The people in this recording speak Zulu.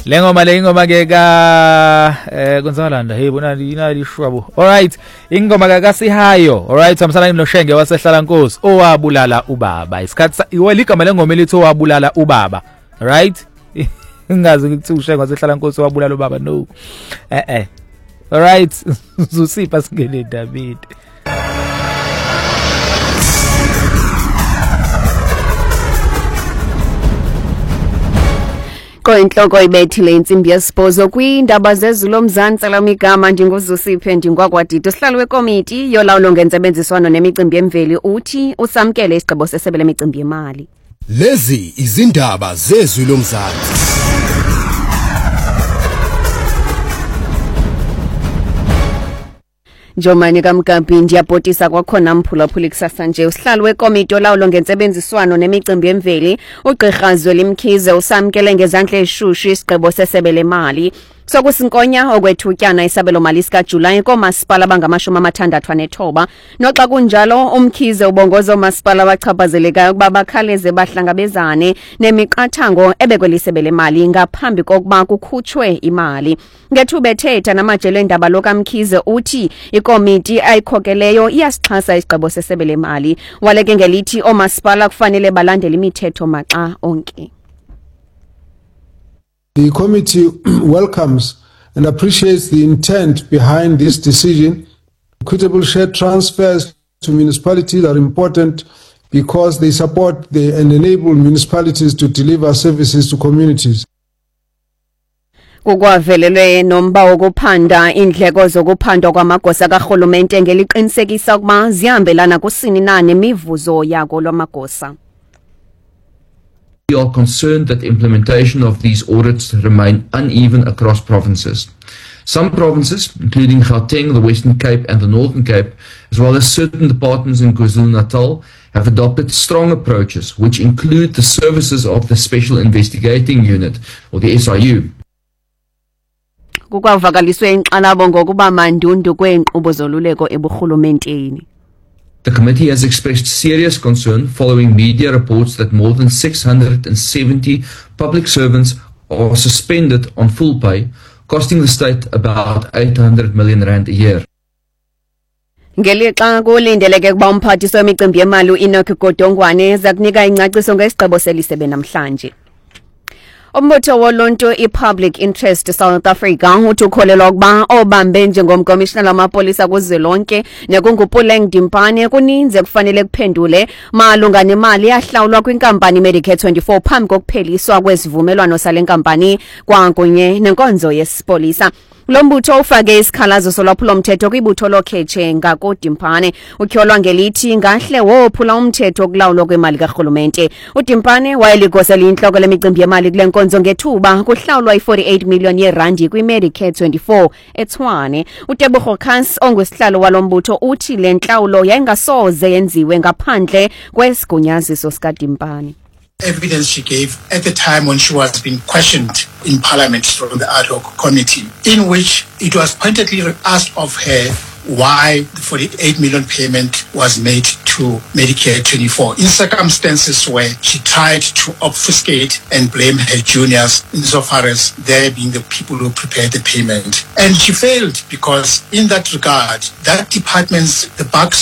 Lengoma le ingoma ke ka konzalanda hey bona inali shwabo. Alright, ingoma ka Sihayo. Alright, samsana noShenge wasehlala Nkosi owabulala ubaba. Isikhathi iweligama lengoma elithi owabulala ubaba. Right? Ingazi ukuthi uShenge wasehlala Nkosi owabulala ubaba no. Alright, uzusipha singene endabeni. Inhloko ibethile insimbi yesibhozo kwindaba zezulu omzansi lamigama ndinguzusiphe ndingwagwadito sihlalo wekomiti yolawulo ngentsebenziswano nemicimbi yemveli uthi usamkele isigqibo sesebe lemicimbi yemali. Lezi izindaba zezulu lomzansi. Njomani kaMgambi ndiyabhotisa kwakhona mphulaphuli kusasa nje usihlalo wekomiti olawulo ngentsebenziswano nemicimbi yemveli uGqirha Zweli Mkhize usamkele ngezandla ezishushu isigqibo sesebe lemali sokusinkonya okwethutyana isabelo mali sika July komasipala abangama-69 noxa kunjalo uMkhize ubongoza omasipala abachaphazelekayo ukuba bakhaleze bahlangabezane nemiqathango ebekwelisebe lemali ngaphambi kokuba kukhutshwe imali. Ngethuba ethetha namajelo endaba lokaMkhize uthi ikomiti ayikhokeleyo iyasixhasa isigqibo sesebe lemali waleke ngelithi omasipala kufanele balandele imithetho maxa onke. The committee welcomes and appreciates the intent behind this decision. Equitable share transfers to municipalities are important because they support and enable municipalities to deliver services to communities. Kukwavelelwe nomba wokuphanda indleko zokuphandwa kwamagosa karhulumente ngeliqinisekisa ukuba zihambelana kusini na nemivuzo yako lwamagosa. We are concerned that implementation of these audits remain uneven across provinces. Some provinces, including Gauteng, the Western Cape and the Northern Cape, as well as certain departments in KwaZulu-Natal, have adopted strong approaches which include the services of the Special Investigating Unit, or the SIU. Kukwavakaliswe inqalabo ngokuba mandundu kweenkqubo zoluleko eburhulumenteni. The committee has expressed serious concern following media reports that more than 670 public servants are suspended on full pay, costing the state about 800 million rand a year. Ngelixa kulindeleke kuba umphathiswa wemicimbi yemali uEnoch Godongwane zakunika ingcaciso ngesigqibo selisebe namhlanje. Umbutho woluntu iPublic Interest South Africa uthi ukholelwa ukuba obambe njengomkomishonala wamapolisa kuzwelonke nekungupuleng Dimpane kuninzi kufanele kuphendule malunga nemali yahlawulwa kwinkampani Medicare 24 phambi kokupheliswa kwesivumelwano sale nkampani kwakunye nenkonzo yesipolisa. Lo mbutho ufake isikhalazo solwaphulo mthetho kwibutho loKheche ngakoDimpane utyholwa ngelithi ngahle wophula umthetho okulawulwa kwemali karhulumente. uDimpane wayeligosela inhloko lemicimbi yemali kule nkonzo ngethuba kuhlawulwa i48 million yerandi kwiMedicare 24 eTshwane. uTebogo Khans ongesihlalo walombutho uthi le nhlawulo yayingasoze yenziwe ngaphandle kwesigunyaziso sikaDimpane. Evidence she gave at the time when she was being questioned in Parliament from the ad hoc committee, in which it was pointedly asked of her why the 48 million payment was made to Medicare 24 in circumstances where she tried to obfuscate and blame her juniors insofar as they being the people who prepared the payment. And she failed because in that regard, that department's, the buck